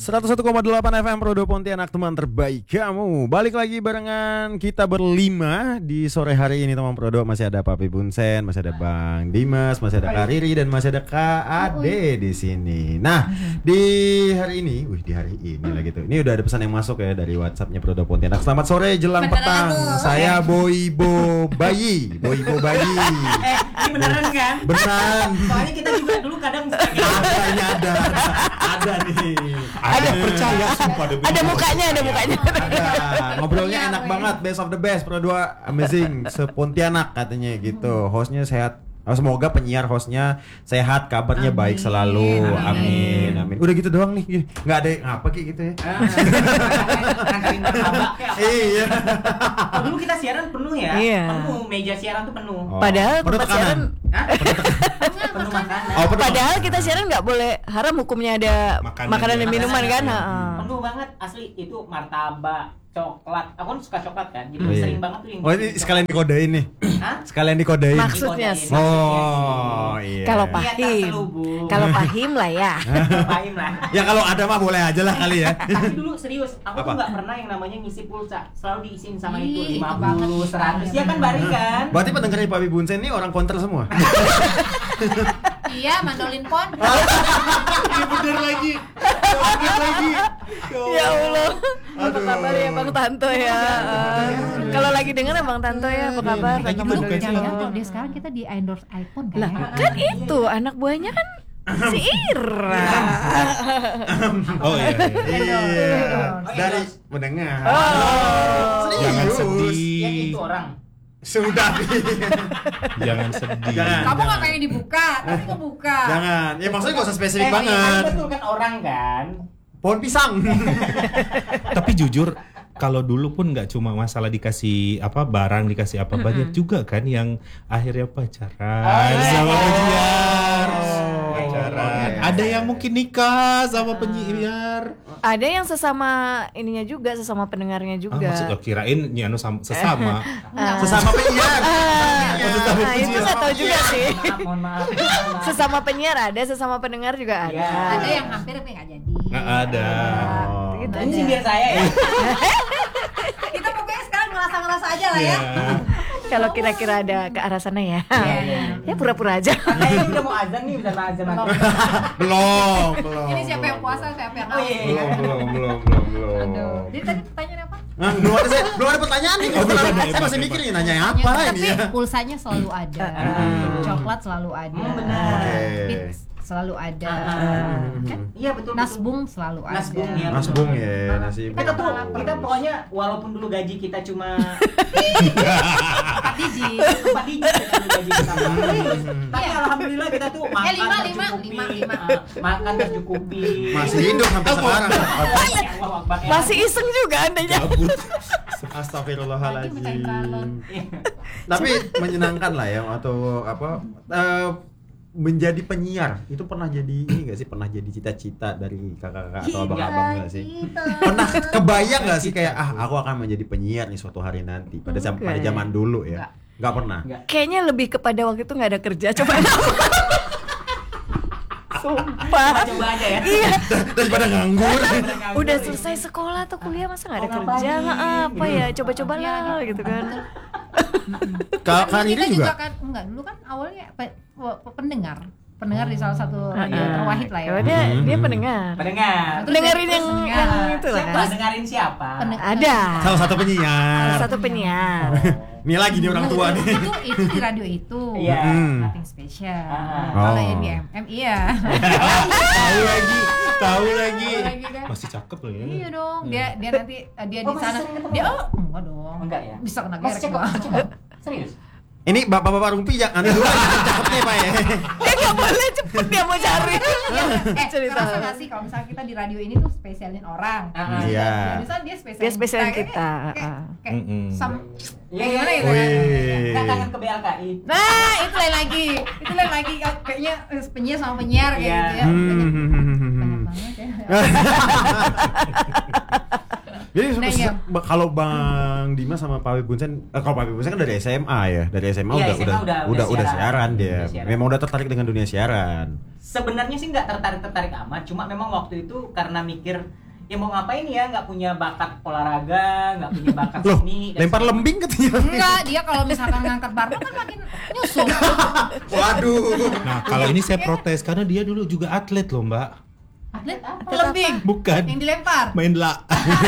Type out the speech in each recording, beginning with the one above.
101,8 FM Prodo Pontianak, teman terbaik kamu. Balik lagi barengan kita berlima di sore hari ini teman Prodo. Masih ada Papi Bunsen, masih ada Bang Dimas, masih ada Kak Riri, dan masih ada Kak Ade di sini. Nah, di hari ini lagi tuh. Ini udah ada pesan yang masuk ya dari WhatsApp-nya Prodo Pontianak. Selamat sore jelang petang. Saya Boybo Bayi. Ini beneran kan? Beneran. Soalnya kita juga dulu kadang Ada nih. Ada percaya sumpah ada mukanya. Ada. Ngobrolnya enak banget, best of the best, Pro 2 amazing, sepontianak katanya gitu. Hostnya sehat. Semoga penyiar hostnya sehat, kabarnya baik selalu. Amin. Udah gitu doang nih. Nggak ada apa kayak gitu ya. Iya. Dulu kita siaran penuh ya. Iya. Penuh, meja siaran tuh penuh. Padahal penuh tempat tekanan. siaran Penuh makanan. padahal kita siaran nggak boleh haram, hukumnya ada makanan dan minuman kan. Penuh banget asli, itu martabak, coklat. Aku kan suka coklat kan. Jadi Iya. sering banget tuh yang Oh, ini sekalian dikodein nih. Hah? Sekalian dikodein. Maksudnya sih. Oh, iya. Kalau Iya, tak pahim, selubung. kalau pahim lah ya. Pahim lah. Ya kalau ada mah boleh aja lah kali ya. Tapi dulu serius, aku tuh Apa? nggak pernah yang namanya ngisi pulsa. Selalu diisiin sama Ih, itu itu 50, banget. 100. Ya kan Bari kan? Berarti pendengarnya Papi Bunsen ini orang konter semua. Iya, mandolin pon. Iya bener lagi. Ya Allah, apa kabar ya Bang Tanto ya? Kalau lagi denger ya Bang Tanto ya, apa kabar? Lagi Bang duduk Tanto. kan sih. Jangan kalau dia sekarang kita di endorse iPhone kan Lah, ya? kan itu anak buahnya kan si Ira. Oh iya. Dari mendengar. Jangan Serius. sedih. Yang itu orang. Sudah. Jangan sedih. Jangan. Kamu nggak pengen dibuka, tapi ngebuka. Jangan. Ya maksudnya gak usah spesifik Iya, banget. betul kan orang kan. Pohon pisang. Tapi jujur kalau dulu pun nggak cuma masalah dikasih apa barang, dikasih apa banyak juga kan yang akhirnya pacaran sama penyiar. Pacaran. oke. Ada yang mungkin nikah sama penyiar. Ada yang sesama ininya juga, sesama pendengarnya Ah, juga. maksud kirain nyanu sesama. Sesama penyiar. Nah, itu nggak tahu juga sih. Mohon maaf. Sesama penyiar ada, sesama pendengar juga ada. Iya. Ada yang hampir tapi nggak jadi. Nggak ada. Gitu. Ini sih biar saya ya. Kita pokoknya sekarang ngerasa aja lah ya. Iya. Kalau kira-kira ada ke arah sana ya. Ya pura-pura aja. Kayaknya udah mau azan nih, udah azan nanti. Belum. Ini siapa yang puasa, siapa yang Oh iya. Belum. Aduh. Jadi tadi pertanyaan apa? Belum ada pertanyaan nih. Saya masih mikir nih nanya apa Tapi ini ya. pulsanya selalu ada. Coklat selalu ada. Oke. Pits selalu ada. Kan? Iya betul. Nasbung selalu ada. Nasbung ya. Nasbung ya, nasi. Kita tuh, kita pokoknya walaupun dulu gaji kita cuma 4 digit. 4 digit dulu gaji kita. Tapi Iya. alhamdulillah kita tuh makan lima, tercukupi. lima. Makan tercukupi. Masih hidup sampai sekarang. Allahu Akbar. Masih iseng juga andanya. Kabut. Astagfirullahaladzim. Lagi pecahin balon. Tapi menyenangkan lah ya, atau apa? Menjadi penyiar itu pernah jadi ini gak sih, pernah jadi cita-cita dari kakak-kakak atau abang-abang gak sih? Pernah kebayang gak sih kayak aku akan menjadi penyiar nih suatu hari nanti pada zaman dulu ya? Nggak pernah. Kayaknya lebih kepada waktu itu nggak ada kerja, coba. Sumpah. Coba aja ya. Iya. Daripada nganggur. Udah selesai sekolah atau kuliah masa nggak ada kerja, nggak apa ya? Coba-coba lah gitu kan. Kan Kita ini juga. kan enggak, dulu kan awalnya pendengar di salah satu radio terwahid lah ya. Dia pendengar. Pendengar. Dengerin yang itu lah kan. Dengerin siapa? Ada. Salah satu penyiar. Satu penyiar. Ini lagi nih orang tua nih. Itu di radio itu. Iya. Nothing special. Oh. Kalau yang di MM iya. Tahu lagi. Kan? Masih cakep loh ya. Iya dong. Dia nanti dia di masih sana. sering ketemu? Dia enggak dong. Enggak ya? Bisa kena Masih gerek cakep, gua. serius. Ini bapak-bapak rumpi ya, nanti dulu cakepnya Pak ya. Dia nggak boleh cepet dia mau cari. Cerita. Kerasa nggak sih kalau misalnya kita di radio ini tuh spesialin orang. Iya. Misalnya dia spesialin. Dia spesialin kita. Kayak Iya, gimana gitu Wih. kan? Nggak kangen ke BLKI. Nah, itu lain lagi. Kayaknya penyiar sama penyiar kayak Iya. gitu ya. Banyak banget ya. Jadi Nah, iya. kalau Bang Dimas sama Pak Wibunsen, kalau Pak Wibunsen kan dari SMA ya, dari SMA Iya, udah SMA udah siaran dia. Udah siaran. Memang udah tertarik dengan dunia siaran. Sebenarnya sih nggak tertarik amat, cuma memang waktu itu karena mikir ya mau ngapain ya, nggak punya bakat olahraga, nggak punya bakat Loh, seni. dan lempar lembing katanya. Enggak, dia kalau misalkan ngangkat barbel kan makin nyusul. Waduh. Nah, kalau ini saya protes karena dia dulu juga atlet loh, Mbak. Atlet apa? Atlet Lembing. Bukan. Yang dilempar. Main la.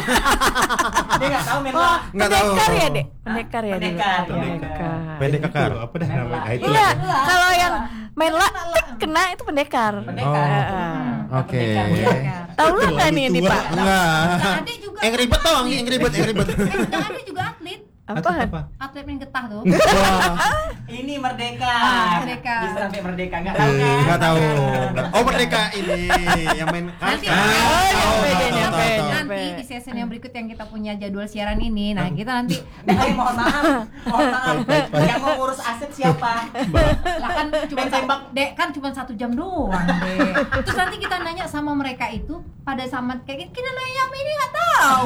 Dia nggak tahu main Oh, lah. Nggak tahu. pendekar ya, Dek? Pendekar ya dulu. Pendekar, Oh, iya. Pendek kekar. Itu, apa dah Main namanya? la. Ah, itu Iya, lah. kalau yang main la kena itu pendekar. Pendekar. Oh, oke. Pendekar, iya. Tahu lah nggak nih ini, Tua. Pak? Enggak. Nah, Ade juga. Yang ribet dong, yang ribet. Nah, Ade juga atlet. Apa? Atlet main getah tuh. Ini Merdeka. Merdeka. Bisa sampai Merdeka, nggak tahu kan? Enggak tahu. Oh, Merdeka ini yang main Nanti- Nanti di season yang berikut yang kita punya jadwal siaran ini, nah kita nanti Mohon maaf. Yang mau ngurus aset siapa? lah kan cuma Main tembak. Dek kan cuma 1 jam doang, Dek. Terus nanti kita nanya sama mereka itu pada sama kayak kita nanya apa ini nggak tahu.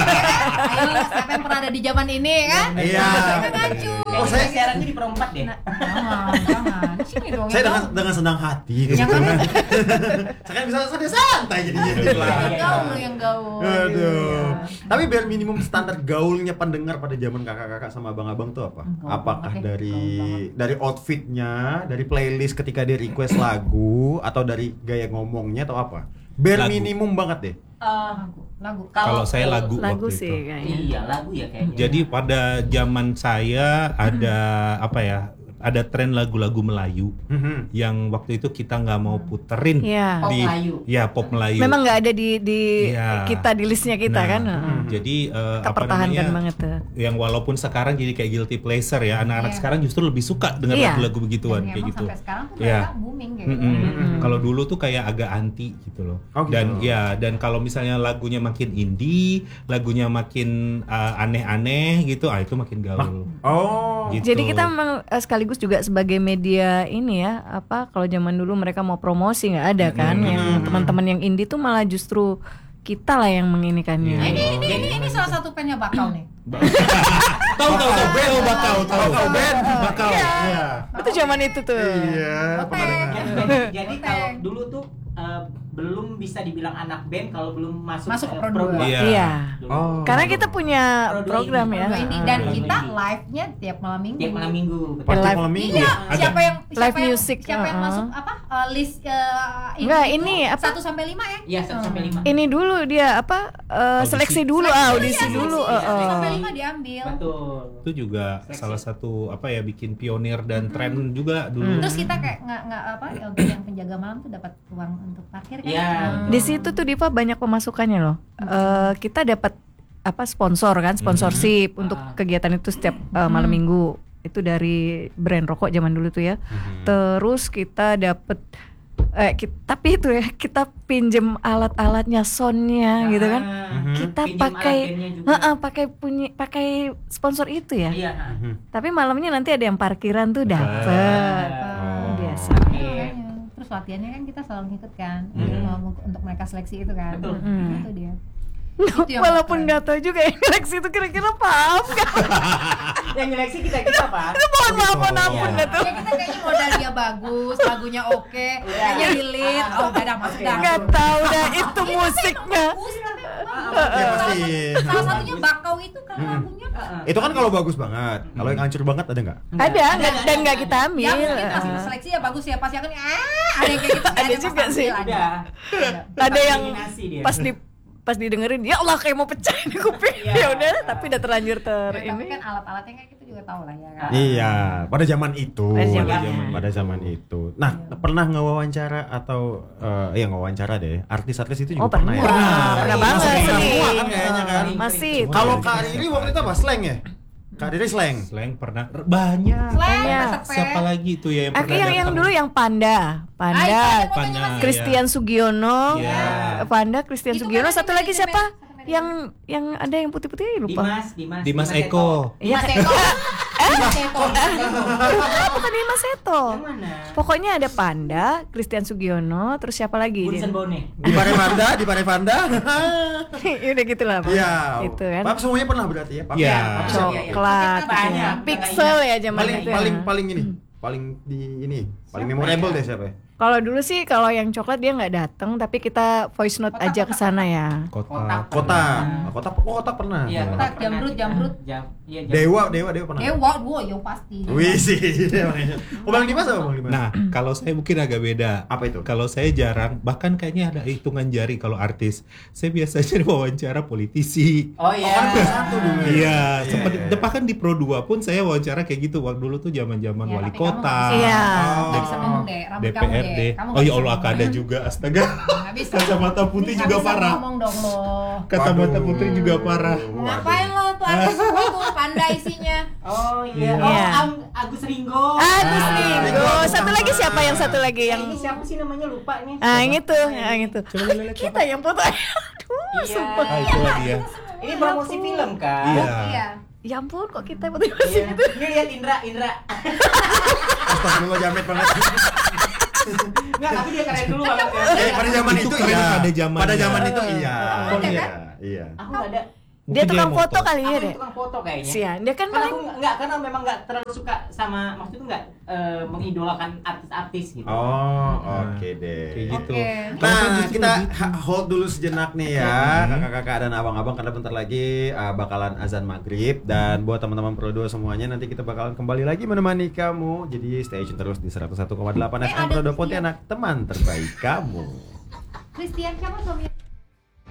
Ayo siapa yang pernah ada di zaman ini kan? Iya. Mereka ngacu. Oh, Saya saya- siarannya di perempat deh. Nah, jangan. Di sini dong. Saya ya, dengan senang hati. Yang kan Saya kan bisa santai jadinya. yang gaul, yang gaul. Aduh. Tapi biar minimum standar gaulnya pendengar pada zaman kakak-kakak sama abang-abang tuh apa? Gaul Apakah banget ya, gaul dari outfitnya, dari playlist ketika dia request lagu, atau dari gaya ngomongnya atau apa? Bare Lagu. minimum banget deh. Lagu. Kalau saya lagu Lagu waktu sih itu. kayaknya. Iya, lagu ya kayaknya. Jadi pada zaman saya ada apa ya? Ada tren lagu-lagu Melayu yang waktu itu kita nggak mau puterin Iya. Pop di Melayu. ya pop Melayu. Memang nggak ada di Iya. kita di listnya kita Nah, kan. Heeh. Jadi apa Kepertahankan namanya? banget tuh. Yang walaupun sekarang jadi kayak guilty pleasure ya, anak-anak Iya. sekarang justru lebih suka dengar Iya. lagu-lagu begituan Dan kayak emang gitu. sampai sekarang tuh Iya. mereka booming kayak gitu. Kalau dulu tuh kayak agak anti gitu loh. Oh, gitu. Dan kalau misalnya lagunya makin indie, lagunya makin aneh-aneh gitu, itu makin gaul. Oh. Gitu. Jadi kita memang sekaligus juga sebagai media ini ya, apa kalau zaman dulu mereka mau promosi nggak ada kan, yang teman-teman yang indie tuh malah justru kita lah yang menginikannya. Ini salah satu pennya bakal nih. Tahu band bakau. Bakal. Iya. Itu zaman itu tuh. Iya. Jadi kalau dulu tuh belum bisa dibilang anak band kalau belum masuk Masuk ke Pro Pro 2. 2. Iya. Dulu. Oh. Karena kita punya Pro 2 program ini. ya. Pro 2 ini dan Pro 2 kita ini. live-nya tiap malam minggu. Tiap malam minggu. Pas Live. malam minggu Iya, ya? Ada. siapa yang music, siapa yang uh-uh. masuk apa list Enggak, ini apa? 1 sampai 5 ya? Iya, 1 sampai 5. Ini dulu dia apa seleksi dulu, audisi dulu. 1 sampai 5 diambil. Betul. Itu juga salah satu apa ya, bikin pionir dan tren juga dulu. Terus kita kayak nggak apa ya, untuk yang penjaga malam tuh dapat uang untuk parkir kan? Iya. Di situ tuh Diva banyak pemasukannya loh. Kita dapat apa sponsor kan, sponsorship untuk kegiatan itu setiap malam minggu. Itu dari brand rokok zaman dulu tuh ya. Terus kita dapat tapi itu ya kita pinjem alat-alatnya, soundnya gitu kan. Kita Pinjam pakai alat bandnya juga. pakai sponsor itu ya. Iya. Tapi malamnya nanti ada yang parkiran tuh dapet. Oh. Biasa. Oke. Makanya. Terus latihannya kan kita selalu ngikut kan, untuk mereka seleksi itu kan. Betul. Itu dia. Itu yang Walaupun keren. nggak tahu juga yang seleksi itu kira-kira paham kan? Yang nyeleksi kita Pak. Mohon maaf, Iya. nggak tahu. Ya kita kayaknya modal dia bagus, lagunya oke, kayaknya di lead, oh udah masuk dah. Nggak tahu dah itu musiknya. Bagus, tapi Ya pasti. salah satunya bakau itu kan lagunya. Itu kan kalau bagus banget. Kalau yang hancur banget ada nggak? Ada dan nggak kita Ya ambil. mungkin pas seleksi ya bagus ya, pas ya kan ada yang kayak gitu. Ada juga sih. Ada yang Eliminasi dia. pas didengerin, ya Allah kayak mau pecah ini kuping. Iya. Ya udah, tapi udah terlanjur Tapi ini. kan alat-alatnya kan kita juga tahu lah ya kan. Iya, pada zaman itu. Pada Zaman itu. Nah, pernah ngewawancara atau ngewawancara deh. Artis-artis itu juga Oh, pernah ya? pernah banget Masih sih. semua kan kayaknya kan. Masih. Kalau Kak Riri waktu itu apa? Slang ya? Kak Riri slang. Slang pernah banyak. Slang, Iya. Peter Pan. Siapa lagi tuh ya yang Aku pernah yang datang? dulu yang Panda Panda, Christian Sugiono, Iya. Panda Christian Itu Sugiono, kan satu ada lagi manajemen- siapa? satu manajemen. Yang ada yang putih-putih lupa. Dimas Dimas Eko. Iya. Mas Eko. Seto. Bukan Dimas Seto. Yang mana? Pokoknya ada Panda, Christian Sugiono, terus siapa lagi? Bunsen Bone. Di Parevanda. Ya udah gitu lah. Pak. Iya. Gitu kan. Pap semuanya pernah berarti ya? Pap? Iya. Coklat, Banyak. pixel ya zaman Paling itu. paling ya. paling ini, paling paling memorable deh siapa ya? Kalau dulu sih kalau yang coklat dia nggak datang, tapi kita voice note aja ke sana ya. Kotak. Kota pernah. Iya, Kotak, jamrut. Iya, Dewa pernah. Dewa, yo pasti. Wih sih. Oh, Bang Dimas apa Bang Dimas? Nah, kalau saya mungkin agak beda. Apa itu? Kalau saya jarang, bahkan kayaknya ada hitungan jari kalau artis. Saya biasanya wawancara politisi. Oh Oh, iya. kan satu dulu. Iya, sempat iya. bahkan di Pro 2 pun saya wawancara kayak gitu. Waktu dulu tuh zaman-zaman Ya, wali tapi kamu kota, nggak bisa. Iya. Nggak bisa ngomong deh, rambut kamu DPRD. deh. Kamu Oh nggak ya bisa Allah, ngomong. ada juga astaga. Nggak bisa. Kacamata putih Nggak juga bisa parah. ngomong dong lo. Kacamata Waduh. putih juga parah. Ngapain lo tuh artis semua tuh Panda isinya. Oh iya. Iya. Agus Ringo. Agus Ringo. Satu lagi siapa yang satu lagi yang Ini siapa sih namanya lupa nih. yang itu, yang itu. Coba lihat Kita yang foto. Aduh, Iya. sumpah. Ah, itulah dia. Ini promosi film kan? Iya. Iya. Ya ampun kok kita foto Iya. Ini lihat Indra. Astagfirullah jamet banget. Enggak, tapi dia keren dulu banget ya. Pada zaman Itu itu keren iya. pada zamannya. Pada zaman itu iya. Oh, Iya. kan? Iya. Aku nggak ada. Dia Mungkin tukang foto motor. kali ya Aku deh. tukang foto kayaknya. Sian, dia kan Karena paling aku karena memang nggak terlalu suka sama maksudnya nggak mengidolakan artis-artis gitu. Oh, oke deh. Kayak gitu. Oke. Kalau saya Nah, justru kita lebih- hold dulu sejenak nih ya, kakak-kakak dan abang-abang, karena bentar lagi bakalan azan maghrib. Dan buat teman-teman Pro 2 semuanya, nanti kita bakalan kembali lagi menemani kamu. Jadi stay tune terus di 101,8 FM ada Pro 2 Christian. Pontianak, teman terbaik kamu. Christian siapa suaminya?